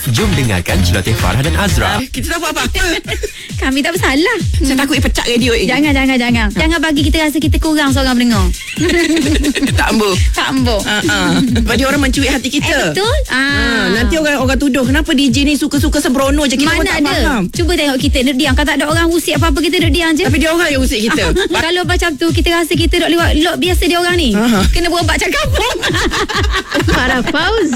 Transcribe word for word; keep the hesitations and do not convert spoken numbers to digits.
Jom dengarkan celoteh Farah dan Azra. Kita tak buat apa-apa. Kami tak bersalah. Saya takut dia pecah radio ni. Jangan, jangan, jangan. Jangan bagi kita rasa kita kurang seorang pendengar. Tak ambuh. Tak ambuh. Uh-uh. Sebab dia orang mencuit hati kita. Eh, betul? Ha, Ah. nanti orang orang tuduh kenapa D J ni suka-suka sembrono je. Kita pun Mana tak ada? faham. Cuba tengok kita duduk diam. Kalau tak ada orang usik apa-apa, kita duduk diam je. Tapi dia orang yang usik kita. Kalau macam tu kita rasa kita duduk lewat lot biasa dia orang ni. Aha. Kena berobat cakap. Farah Fauzi